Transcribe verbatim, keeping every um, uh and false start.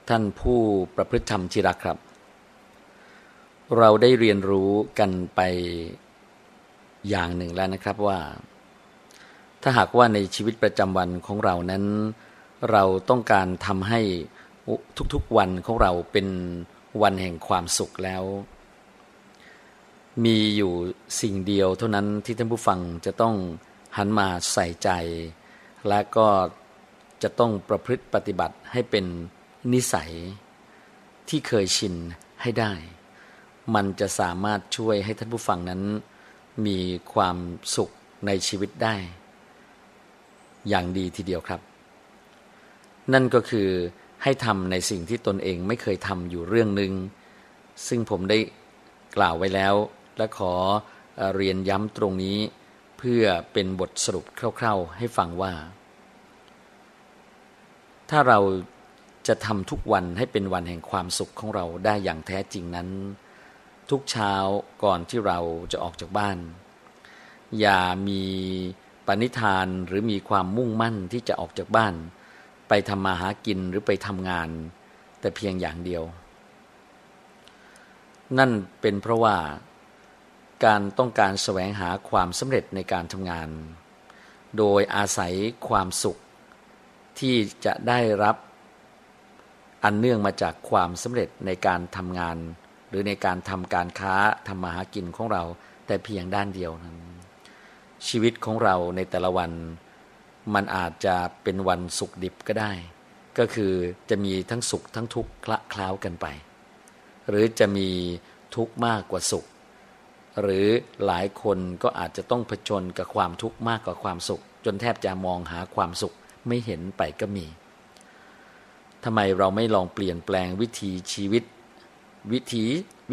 ท่านผู้ประพฤติธรรมที่รักครับเราได้เรียนรู้กันไปอย่างหนึ่งแล้วนะครับว่าถ้าหากว่าในชีวิตประจำวันของเรานั้นเราต้องการทำให้ทุกๆวันของเราเป็นวันแห่งความสุขแล้วมีอยู่สิ่งเดียวเท่านั้นที่ท่านผู้ฟังจะต้องหันมาใส่ใจและก็จะต้องประพฤติปฏิบัติให้เป็นนิสัยที่เคยชินให้ได้มันจะสามารถช่วยให้ท่านผู้ฟังนั้นมีความสุขในชีวิตได้อย่างดีทีเดียวครับนั่นก็คือให้ทำในสิ่งที่ตนเองไม่เคยทำอยู่เรื่องหนึ่งซึ่งผมได้กล่าวไว้แล้วและขอเรียนย้ำตรงนี้เพื่อเป็นบทสรุปคร่าวๆให้ฟังว่าถ้าเราจะทำทุกวันให้เป็นวันแห่งความสุขของเราได้อย่างแท้จริงนั้นทุกเช้าก่อนที่เราจะออกจากบ้านอย่ามีปณิธานหรือมีความมุ่งมั่นที่จะออกจากบ้านไปทำมาหากินหรือไปทำงานแต่เพียงอย่างเดียวนั่นเป็นเพราะว่าการต้องการแสวงหาความสำเร็จในการทำงานโดยอาศัยความสุขที่จะได้รับอันเนื่องมาจากความสำเร็จในการทำงานหรือในการทำการค้าทำมาหากินของเราแต่เพียงด้านเดียวนั้นชีวิตของเราในแต่ละวันมันอาจจะเป็นวันสุขดิบก็ได้ก็คือจะมีทั้งสุขทั้งทุกข์คละเคล้ากันไปหรือจะมีทุกข์มากกว่าสุขหรือหลายคนก็อาจจะต้องผจญกับความทุกข์มากกว่าความสุขจนแทบจะมองหาความสุขไม่เห็นไปก็มีทำไมเราไม่ลองเปลี่ยนแปลงวิถีชีวิตวิถี